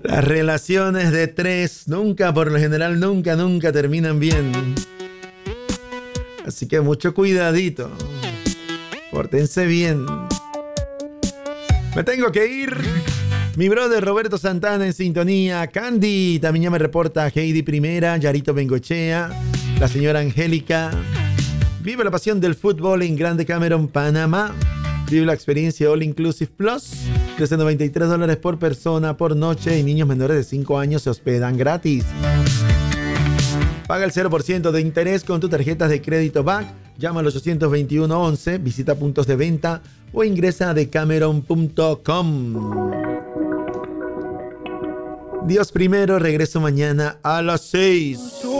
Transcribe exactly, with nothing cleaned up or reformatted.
Las relaciones de tres nunca, por lo general, nunca, nunca terminan bien. Así que mucho cuidadito. Pórtense bien. Me tengo que ir. Mi brother Roberto Santana en sintonía. Candy también ya me reporta. Heidi Primera, Yarito Bengochea, la señora Angélica. Vive la pasión del fútbol en Grande Cameron, Panamá. Vive la experiencia All Inclusive Plus. Desde noventa y tres dólares por persona por noche y niños menores de cinco años se hospedan gratis. Paga el cero por ciento de interés con tu tarjetas de crédito B A C. Llama al ochocientos veintiuno once, visita puntos de venta o ingresa a decameron punto com. Dios primero, regreso mañana a las seis.